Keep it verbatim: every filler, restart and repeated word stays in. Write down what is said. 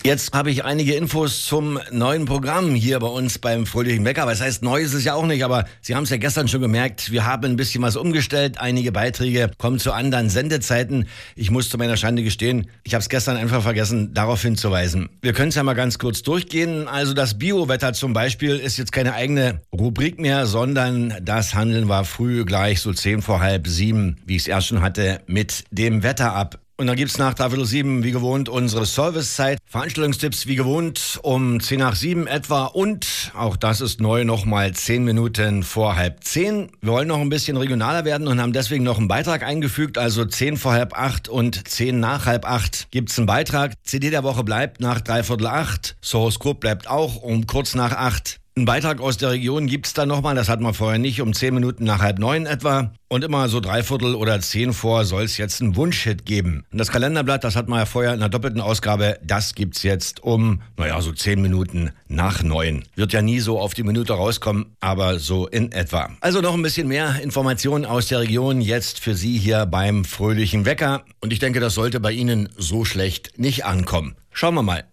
Jetzt habe ich einige Infos zum neuen Programm hier bei uns beim Fröhlichen Wecker. Was heißt, neu ist es ja auch nicht, aber Sie haben es ja gestern schon gemerkt, wir haben ein bisschen was umgestellt. Einige Beiträge kommen zu anderen Sendezeiten. Ich muss zu meiner Schande gestehen, ich habe es gestern einfach vergessen, darauf hinzuweisen. Wir können es ja mal ganz kurz durchgehen. Also das Biowetter zum Beispiel ist jetzt keine eigene Rubrik mehr, sondern das Handeln war früh gleich so zehn vor halb sieben, wie ich es erst schon hatte, mit dem Wetter ab. Und dann gibt's nach Dreiviertel sieben, wie gewohnt, unsere Servicezeit. Veranstaltungstipps, wie gewohnt, um zehn nach sieben etwa. Und, auch das ist neu, nochmal zehn Minuten vor halb zehn. Wir wollen noch ein bisschen regionaler werden und haben deswegen noch einen Beitrag eingefügt. Also zehn vor halb acht und zehn nach halb acht gibt's einen Beitrag. C D der Woche bleibt nach dreiviertel acht. Das Horoskop bleibt auch um kurz nach acht. Ein Beitrag aus der Region gibt's dann nochmal, das hatten wir vorher nicht, um zehn Minuten nach halb neun etwa. Und immer so dreiviertel oder zehn vor soll es jetzt einen Wunschhit geben. Und das Kalenderblatt, das hatten wir ja vorher in der doppelten Ausgabe, das gibt's jetzt um, naja, so zehn Minuten nach neun. Wird ja nie so auf die Minute rauskommen, aber so in etwa. Also noch ein bisschen mehr Informationen aus der Region jetzt für Sie hier beim Fröhlichen Wecker. Und ich denke, das sollte bei Ihnen so schlecht nicht ankommen. Schauen wir mal.